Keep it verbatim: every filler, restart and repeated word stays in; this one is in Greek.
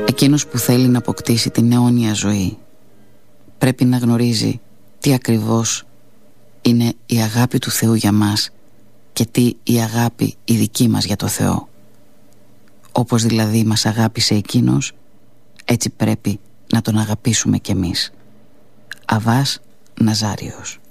Εκείνος που θέλει να αποκτήσει την αιώνια ζωή πρέπει να γνωρίζει τι ακριβώς είναι η αγάπη του Θεού για μας και τι η αγάπη η δική μας για το Θεό. Όπως δηλαδή μας αγάπησε Εκείνος, έτσι πρέπει να τον αγαπήσουμε κι εμείς. Αββάς Ναζάριος.